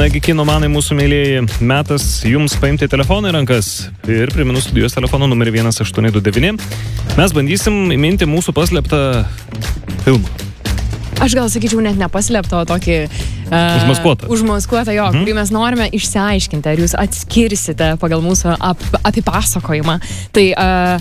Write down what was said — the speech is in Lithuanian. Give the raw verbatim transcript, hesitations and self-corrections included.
Nagi kinomanai mūsų mėlėjai, metas jums paimti telefoną į rankas ir primenu studijos telefono numerį vienas aštuoni du devyni. Mes bandysim įminti mūsų paslėptą filmą. Aš gal sakyčiau net nepaslėptą, o tokį uh, užmaskuotą. Užmaskuotą jo, Mhm. kurį mes norime išsiaiškinti, ar jūs atskirsite pagal mūsų ap, apipasakojimą. Tai uh,